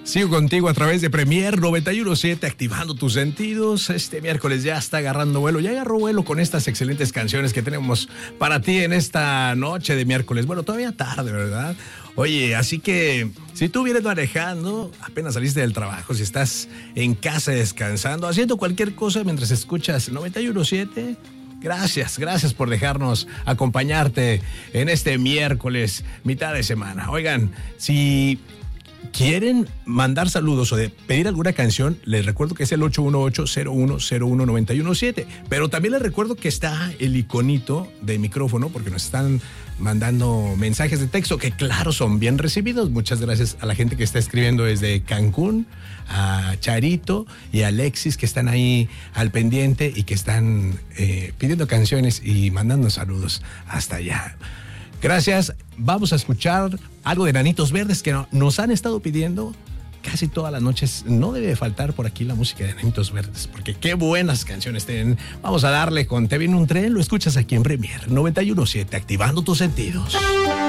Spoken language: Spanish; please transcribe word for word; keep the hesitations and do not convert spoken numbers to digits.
Sigo contigo a través de Premier noventa y uno punto siete, activando tus sentidos. Este miércoles ya está agarrando vuelo, ya agarró vuelo con estas excelentes canciones que tenemos para ti en esta noche de miércoles. Bueno, todavía tarde, ¿verdad? Oye, así que si tú vienes manejando, apenas saliste del trabajo, si estás en casa descansando, haciendo cualquier cosa mientras escuchas noventa y uno punto siete... Gracias, gracias por dejarnos acompañarte en este miércoles, mitad de semana. Oigan, si quieren mandar saludos o de pedir alguna canción, les recuerdo que es el ocho uno ocho, cero uno cero uno, nueve uno siete. Pero también les recuerdo que está el iconito de micrófono porque nos están mandando mensajes de texto que claro son bien recibidos. Muchas gracias a la gente que está escribiendo desde Cancún, a Charito y a Alexis que están ahí al pendiente y que están eh, pidiendo canciones y mandando saludos hasta allá. Gracias. Vamos a escuchar algo de Enanitos Verdes que no, nos han estado pidiendo casi todas las noches. No debe faltar por aquí la música de Enanitos Verdes, porque qué buenas canciones tienen. Vamos a darle con Te viene un tren, lo escuchas aquí en Premier noventa y uno punto siete, activando tus sentidos.